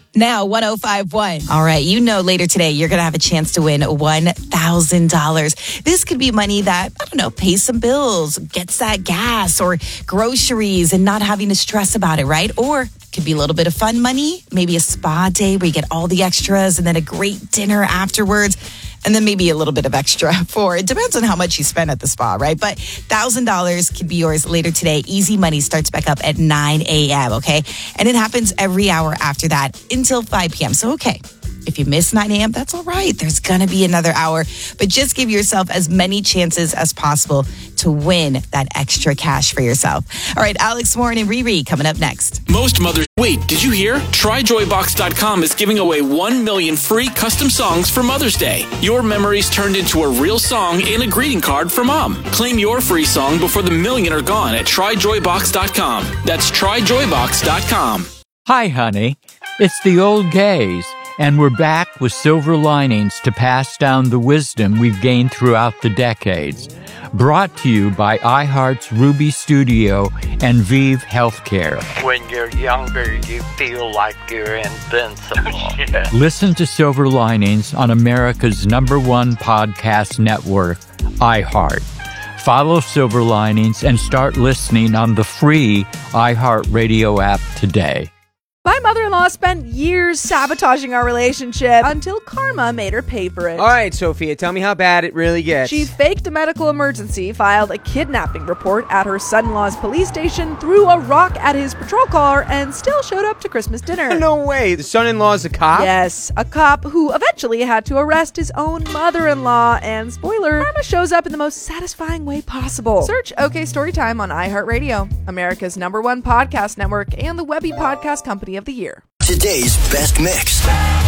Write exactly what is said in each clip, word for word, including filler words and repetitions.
Now, one oh five point one. All right, you know later today you're going to have a chance to win one thousand dollars. This could be money that, I don't know, pays some bills, gets that gas or groceries and not having to stress about it, right? Or could be a little bit of fun money, maybe a spa day where you get all the extras and then a great dinner afterwards. And then maybe a little bit of extra for, it depends on how much you spend at the spa, right? But one thousand dollars could be yours later today. Easy money starts back up at nine a.m., okay? And it happens every hour after that until five p.m. So, okay, if you miss nine a.m., that's all right. There's going to be another hour. But just give yourself as many chances as possible to win that extra cash for yourself. All right, Alex Warren and Riri coming up next. Most mothers... Wait, did you hear? Try joy box dot com is giving away one million free custom songs for Mother's Day. Your memories turned into a real song and a greeting card for Mom. Claim your free song before the million are gone at try joy box dot com. That's try joy box dot com. Hi, honey. It's the old gays, and we're back with silver linings to pass down the wisdom we've gained throughout the decades. Brought to you by iHeart's Ruby Studio and Vive Healthcare. When you're younger, you feel like you're invincible. Yeah. Listen to Silver Linings on America's number one podcast network, iHeart. Follow Silver Linings and start listening on the free iHeartRadio app today. My mother-in-law spent years sabotaging our relationship until karma made her pay for it. All right, Sophia, tell me how bad it really gets. She faked a medical emergency, filed a kidnapping report at her son-in-law's police station, threw a rock at his patrol car, and still showed up to Christmas dinner. No way. The son-in-law's a cop? Yes, a cop who eventually had to arrest his own mother-in-law. And spoiler, karma shows up in the most satisfying way possible. Search OK Storytime on iHeartRadio, America's number one podcast network, and the Webby Podcast Company of the Year. Today's best mix.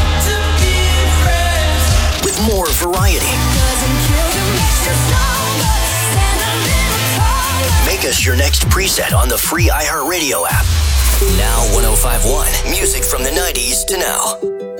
With more variety. Make us your next preset on the free iHeartRadio app. Now one oh five point one. Music from the nineties to now.